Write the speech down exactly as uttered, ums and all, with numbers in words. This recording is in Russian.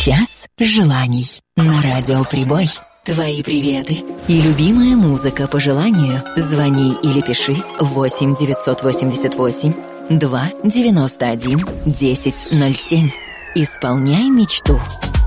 Час желаний на радио Прибой. Твои приветы и любимая музыка по желанию. Звони или пиши восемь девятьсот восемьдесят восемь два девяносто один десять ноль семь. Исполняй мечту.